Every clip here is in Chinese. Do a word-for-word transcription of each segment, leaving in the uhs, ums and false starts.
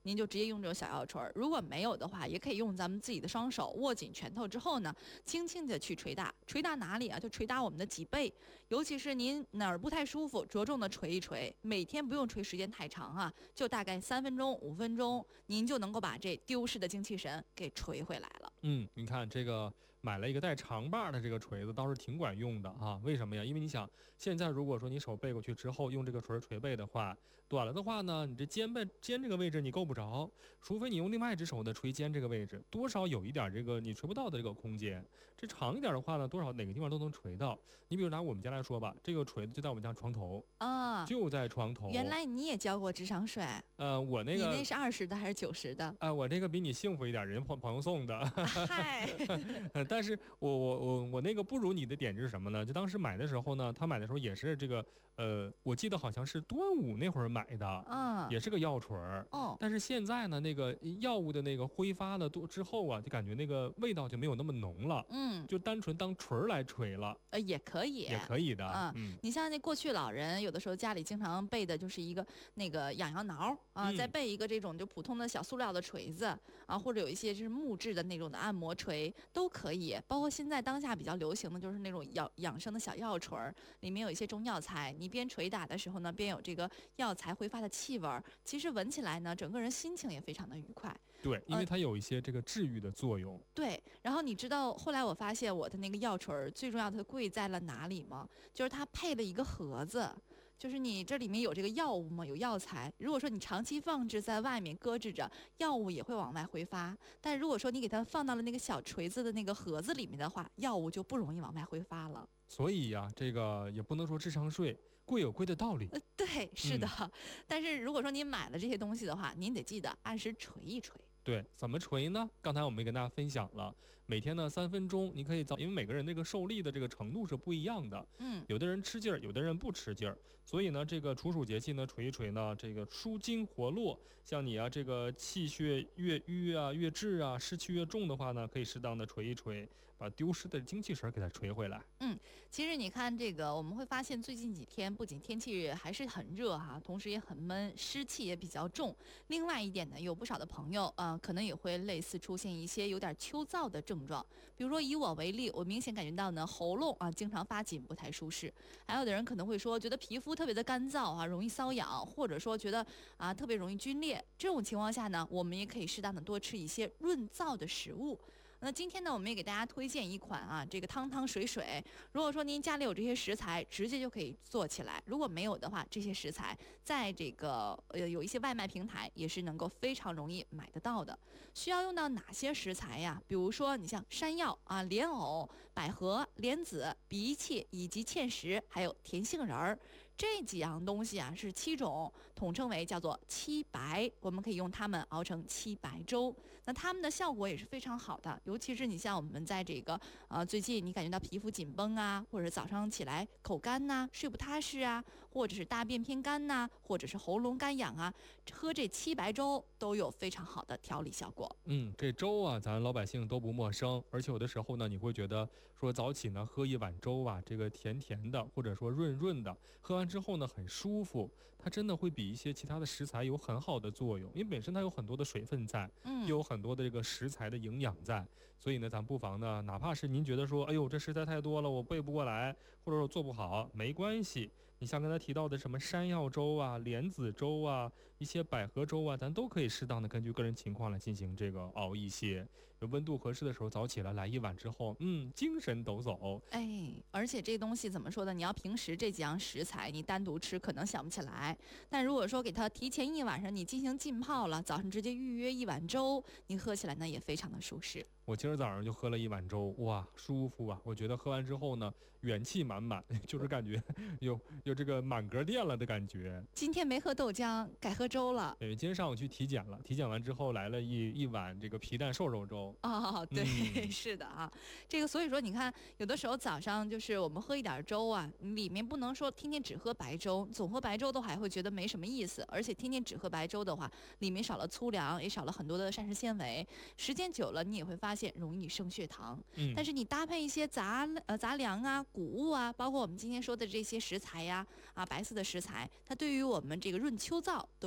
您就直接用这种小药锤儿。如果没有的话，也可以用咱们自己的双手握紧拳头之后呢，轻轻的去捶打。捶打哪里啊？就捶打我们的脊背，尤其是您哪儿不太舒服，着重的捶一捶。每天不用捶时间太长啊，就大概三分钟、五分钟，您就能够把这丢失的精气神给捶回来了。 嗯，你看这个买了一个带长把的这个锤子，倒是挺管用的啊。为什么呀？因为你想，现在如果说你手背过去之后，用这个锤捶背的话，短了的话呢，你这肩背肩这个位置你够不着，除非你用另外一只手呢捶肩这个位置，多少有一点这个你捶不到的这个空间。这长一点的话呢，多少哪个地方都能捶到。你比如拿我们家来说吧，这个锤子就在我们家床头啊， 就在床头。 原来你也交过智商税？ 呃，我那个你那是二十的还是九十的？ 啊、呃，我这个比你幸福一点，人朋朋友送的。 嗨， 但是我我我我那个不如你的点是什么呢？就当时买的时候呢，他买的时候也是这个呃，我记得好像是端午那会儿买的， 嗯， 也是个药锤儿。 哦， 但是现在呢，那个药物的那个挥发了多之后啊，就感觉那个味道就没有那么浓了， 嗯， 就单纯当锤儿来锤了。 呃，也可以， 也可以的。 嗯， 嗯， 你像那过去老人有的时候家里经常备的就是一个那个痒痒挠啊， 嗯再备一个这种就普通的小塑料的锤子啊，或者有一些就是木质的那种的按摩锤都可以。包括现在当下比较流行的就是那种养养生的小药锤儿，里面有一些中药材，你边捶打的时候呢，边有这个药材挥发的气味儿，其实闻起来呢，整个人心情也非常的愉快。 对，因为它有一些这个治愈的作用。 对，然后你知道后来我发现我的那个药锤儿最重要的贵在了哪里吗？就是它配了一个盒子，就是你这里面有这个药物嘛，有药材。如果说你长期放置在外面搁置着，药物也会往外挥发。但如果说你给它放到了那个小锤子的那个盒子里面的话，药物就不容易往外挥发了。 所以呀、啊，这个也不能说智商税，贵有贵的道理。 呃，对，是的。 嗯、 但是如果说您买了这些东西的话，您得记得按时捶一捶。 对，怎么捶呢？刚才我们也跟大家分享了，每天呢三分钟，你可以早，因为每个人那个受力的这个程度是不一样的， 嗯， 有的人吃劲儿，有的人不吃劲儿，所以呢，这个处暑节气呢，捶一捶呢，这个舒筋活络，像你啊，这个气血越瘀啊、越滞啊、湿气越重的话呢，可以适当的捶一捶，把丢失的精气神给它捶回来。 嗯，其实你看这个，我们会发现最近几天不仅天气还是很热哈，同时也很闷，湿气也比较重。另外一点呢，有不少的朋友啊。呃可能也会类似出现一些有点秋燥的症状，比如说以我为例，我明显感觉到呢喉咙啊经常发紧，不太舒适。还有的人可能会说，觉得皮肤特别的干燥啊，容易瘙痒，或者说觉得啊特别容易皲裂。这种情况下呢，我们也可以适当的多吃一些润燥的食物。那今天呢，我们也给大家推荐一款啊，这个汤汤水水。如果说您家里有这些食材，直接就可以做起来；如果没有的话，这些食材在这个呃有一些外卖平台也是能够非常容易买得到的。需要用到哪些食材呀？比如说，你像山药啊、莲藕、百合、莲子、荸荠以及芡实，还有甜杏仁儿。这几样东西啊是七种，统称为叫做七白，我们可以用它们熬成七白粥。那它们的效果也是非常好的，尤其是你像我们在这个呃最近你感觉到皮肤紧绷啊，或者早上起来口干呐、睡不踏实啊，或者是大便偏干呐、或者是喉咙干痒啊，喝这七白粥都有非常好的调理效果。 嗯，这粥啊，咱老百姓都不陌生，而且有的时候呢，你会觉得说早起呢喝一碗粥啊，这个甜甜的，或者说润润的，喝完之后呢很舒服，它真的会比一些其他的食材有很好的作用，因为本身它有很多的水分在， 嗯， 又有很多的这个食材的营养在，所以呢，咱不妨呢，哪怕是您觉得说，哎呦，这食材太多了，我背不过来，或者说做不好，没关系。你像刚才提到的什么山药粥啊、莲子粥啊、一些百合粥啊，咱都可以适当的根据个人情况来进行这个熬一些。有温度合适的时候，早起来来一碗之后，嗯，精神抖擞。 哎，而且这东西怎么说呢？你要平时这几样食材你单独吃，可能想不起来。但如果说给它提前一晚上，你进行浸泡了，早上直接预约一碗粥，你喝起来呢也非常的舒适。 我今儿早上就喝了一碗粥，哇，舒服啊！我觉得喝完之后呢，元气满满，就是感觉有有这个满格电了的感觉。 今天没喝豆浆，改喝粥了。 对，今天上午去体检了，体检完之后来了一一碗这个皮蛋瘦肉粥。 哦，对，嗯、是的啊，这个所以说你看，有的时候早上就是我们喝一点粥啊，里面不能说天天只喝白粥，总喝白粥都还会觉得没什么意思，而且天天只喝白粥的话，里面少了粗粮，也少了很多的膳食纤维，时间久了你也会发现容易升血糖。嗯，但是你搭配一些杂呃杂粮啊、谷物啊，包括我们今天说的这些食材呀啊白色的食材，它对于我们这个润秋燥都是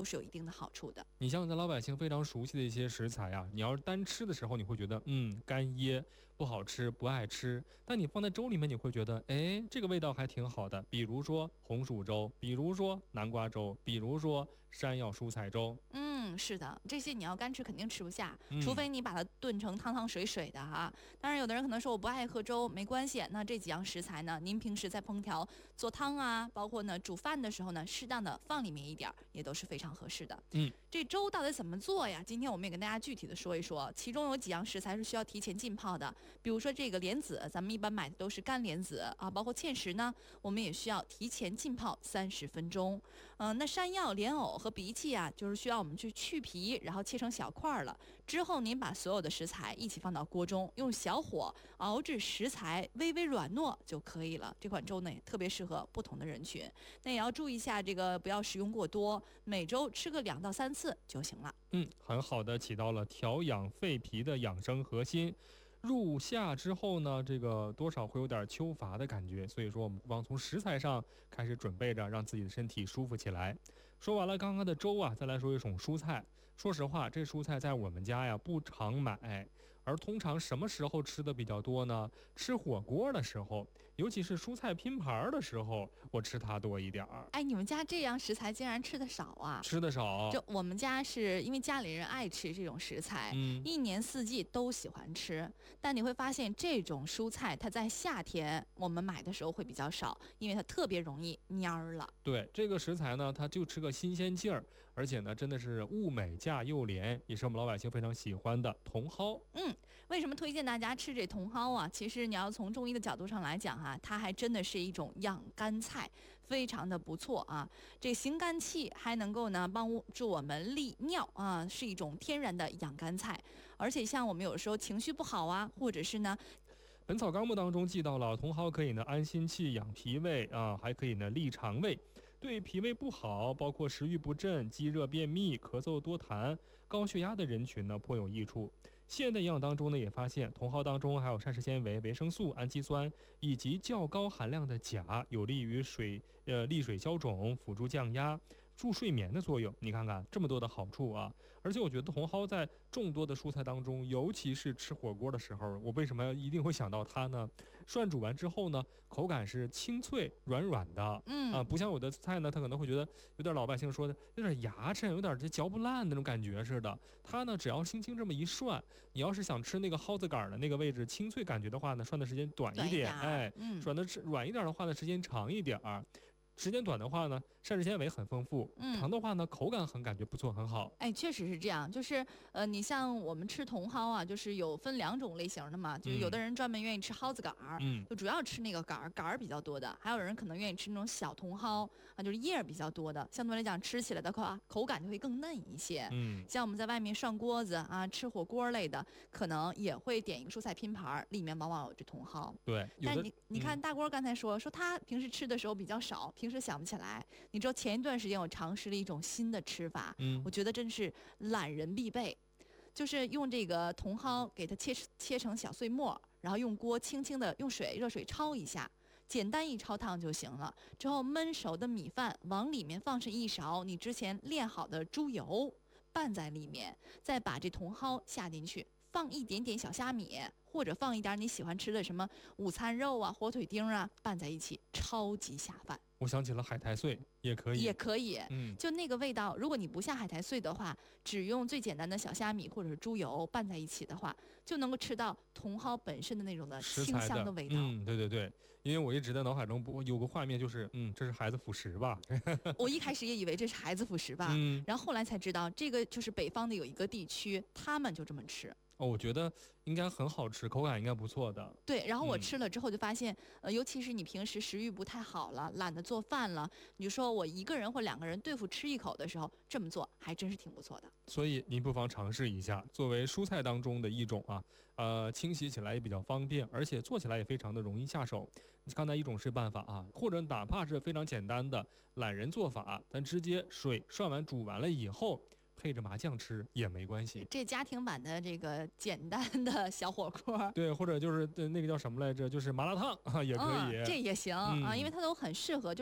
是有一定的好处的。 你像咱老百姓非常熟悉的一些食材啊，你要是单吃的时候，你会觉得嗯干噎不好吃，不爱吃。但你放在粥里面，你会觉得哎这个味道还挺好的。比如说红薯粥，比如说南瓜粥，比如说山药蔬菜粥。 嗯，是的，这些你要干吃肯定吃不下， 嗯除非你把它炖成汤汤水水的哈。当然，有的人可能说我不爱喝粥，没关系。那这几样食材呢，您平时在烹调做汤啊，包括呢煮饭的时候呢，适当的放里面一点儿，也都是非常合适的。 嗯， 这粥到底怎么做呀？今天我们也跟大家具体的说一说，其中有几样食材是需要提前浸泡的，比如说这个莲子，咱们一般买的都是干莲子啊，包括芡实呢，我们也需要提前浸泡三十分钟。嗯、呃，那山药、莲藕和荸荠啊，就是需要我们去去皮，然后切成小块儿了。之后您把所有的食材一起放到锅中，用小火熬至食材微微软糯就可以了。这款粥呢，也特别适合不同的人群。那也要注意一下，这个不要食用过多，每周吃个两到三次就行了。 嗯，很好的起到了调养肺脾的养生核心。入夏之后呢，这个多少会有点秋乏的感觉，所以说我们不妨从食材上开始准备着，让自己的身体舒服起来。说完了刚刚的粥啊，再来说一种蔬菜。说实话，这蔬菜在我们家呀不常买，而通常什么时候吃的比较多呢？吃火锅的时候，尤其是蔬菜拼盘的时候，我吃它多一点儿。 哎，你们家这样食材竟然吃的少啊？ 吃的少， 就我们家是因为家里人爱吃这种食材， 嗯， 一年四季都喜欢吃。但你会发现，这种蔬菜它在夏天我们买的时候会比较少，因为它特别容易蔫儿了。 对，这个食材呢，它就吃个新鲜劲儿，而且呢，真的是物美价又廉，也是我们老百姓非常喜欢的茼蒿。 嗯，为什么推荐大家吃这茼蒿啊？其实你要从中医的角度上来讲哈、它还真的是一种养肝菜，非常的不错啊。这行肝气，还能够呢帮助我们利尿啊，是一种天然的养肝菜。而且像我们有时候情绪不好啊，或者是呢 《本草纲目》当中记到了，茼蒿可以呢安心气、养脾胃啊，还可以呢利肠胃。对脾胃不好，包括食欲不振、积热便秘、咳嗽多痰、高血压的人群呢颇有益处。现代营养当中呢也发现，茼蒿当中还有膳食纤维、维生素、氨基酸以及较高含量的钾，有利于水呃利水消肿、辅助降压、助睡眠的作用。你看看这么多的好处啊！而且我觉得茼蒿在众多的蔬菜当中，尤其是吃火锅的时候，我为什么一定会想到它呢？涮煮完之后呢，口感是清脆软软的， 嗯啊，不像有的菜呢，他可能会觉得有点老百姓说的有点牙碜，有点这嚼不烂那种感觉似的。它呢，只要轻轻这么一涮，你要是想吃那个蒿子杆儿的那个位置清脆感觉的话呢，涮的时间短一点， 短一点儿哎， 嗯涮的软一点的话呢，时间长一点儿。时间短的话呢，膳食纤维很丰富； 嗯长的话呢，口感很感觉不错，很好。 哎，确实是这样，就是呃，你像我们吃茼蒿啊，就是有分两种类型的嘛，就是有的人专门愿意吃蒿子杆儿， 嗯， 就主要吃那个杆儿，杆儿比较多的；还有人可能愿意吃那种小茼蒿啊，就是叶儿比较多的，相对来讲吃起来的口啊口感就会更嫩一些。 嗯， 像我们在外面涮锅子啊，吃火锅类的，可能也会点一个蔬菜拼盘儿，里面往往有这茼蒿。 对，有的但你你看嗯大锅刚才说说他平时吃的时候比较少，平时想不起来。你知道前一段时间我尝试了一种新的吃法， 嗯我觉得真是懒人必备，就是用这个茼蒿给它切切成小碎末，然后用锅轻轻的用水热水焯一下，简单一焯烫就行了。之后焖熟的米饭往里面放上一勺你之前炼好的猪油，拌在里面，再把这茼蒿下进去，放一点点小虾米，或者放一点你喜欢吃的什么午餐肉啊、火腿丁啊，拌在一起，超级下饭。 我想起了海苔碎，也可以， 也可以， 嗯， 就那个味道，如果你不下海苔碎的话，只用最简单的小虾米或者是猪油拌在一起的话，就能够吃到茼蒿本身的那种的清食材香的味道。 嗯，对对对，因为我一直在脑海中不有个画面，就是嗯，这是孩子辅食吧？ 我一开始也以为这是孩子辅食吧， 嗯， 然后后来才知道，这个就是北方的有一个地区，他们就这么吃。 哦，我觉得应该很好吃，口感应该不错的。 对，然后我嗯吃了之后就发现，呃，尤其是你平时食欲不太好了，懒得做饭了，你就说我一个人或两个人对付吃一口的时候，这么做还真是挺不错的。 所以您不妨尝试一下，作为蔬菜当中的一种啊，呃，清洗起来也比较方便，而且做起来也非常的容易下手。刚才一种是办法啊，或者哪怕是非常简单的懒人做法，咱直接水涮完煮完了以后，配着麻酱吃也没关系。 这家庭版的这个简单的小火锅， 对，或者就是呃那个叫什么来着，就是麻辣烫啊，也可以。 嗯，这也行啊，因为嗯它都很适合。